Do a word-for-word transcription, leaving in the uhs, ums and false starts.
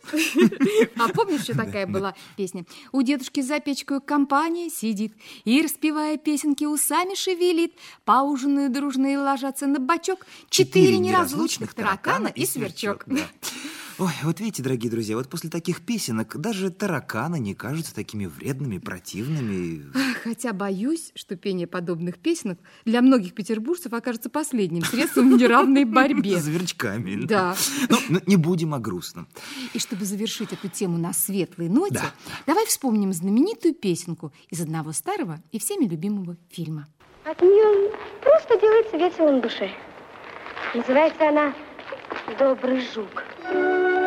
А помнишь, что такая была песня? У дедушки за печкой компания сидит и, распевая песенки, усами шевелит. Поужинают дружно и ложатся на бочок четыре неразлучных таракана и сверчок. Ой, вот видите, дорогие друзья, вот после таких песенок даже тараканы не кажутся такими вредными, противными. Хотя боюсь, что пение подобных песенок для многих петербуржцев окажется последним средством в неравной борьбе. С зверчками. Да. Ну, не будем о грустном. И чтобы завершить эту тему на светлой ноте, да. давай вспомним знаменитую песенку из одного старого и всеми любимого фильма. От нее просто делается весело на душе. Называется она «Добрый жук».